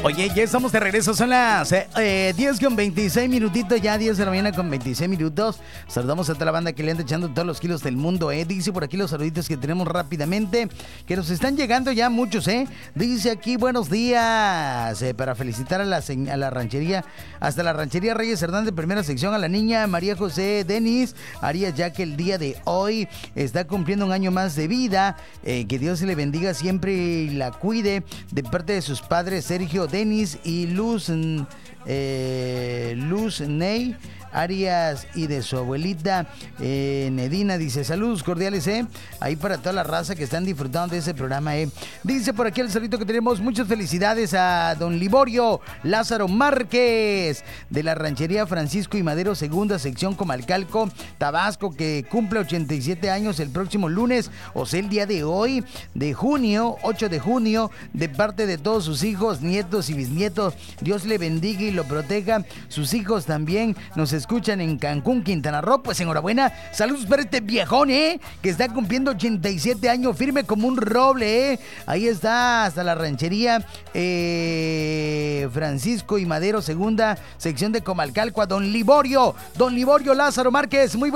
Oye, ya estamos de regreso, son las 10 con 26 minutitos, ya 10 de la mañana con 26 minutos. Saludamos a toda la banda que le anda echando todos los kilos del mundo, Dice por aquí los saluditos que tenemos rápidamente, que nos están llegando ya muchos, Dice aquí, buenos días, para felicitar a la ranchería, hasta la ranchería Reyes Hernández, primera sección, a la niña María José Denis Arias, ya que el día de hoy está cumpliendo un año más de vida, que Dios le bendiga siempre y la cuide, de parte de sus padres Sergio Denis y Luz Ney Arias y de su abuelita Nedina. Dice, saludos cordiales, ahí para toda la raza que están disfrutando de ese programa, Dice por aquí el saludito que tenemos, muchas felicidades a don Liborio Lázaro Márquez de la ranchería Francisco y Madero, segunda sección, Comalcalco, Tabasco, que cumple 87 años el próximo lunes, o sea el día de hoy, de junio, 8 de junio, de parte de todos sus hijos, nietos y bisnietos. Dios le bendiga y lo proteja. Sus hijos también nos escuchan en Cancún, Quintana Roo. Pues enhorabuena, saludos para este viejón, que está cumpliendo 87 años, firme como un roble, Ahí está, hasta la ranchería Francisco y Madero, segunda sección de Comalcalco, a don Liborio Lázaro Márquez. Muy